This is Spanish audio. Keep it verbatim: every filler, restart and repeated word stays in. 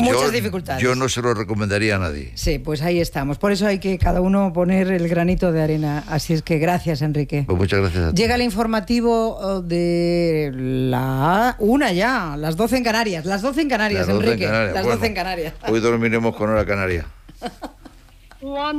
muchas yo, dificultades. Yo no se lo recomendaría a nadie. Sí, pues ahí estamos. Por eso hay que cada uno poner el granito de arena. Así es que gracias, Enrique. Pues muchas gracias a ti. Llega el informativo de la una ya, las doce en Canarias. Las doce en Canarias, Las doce Enrique. en Canarias. Las Bueno, doce en Canarias. Hoy dormiremos con hora canaria.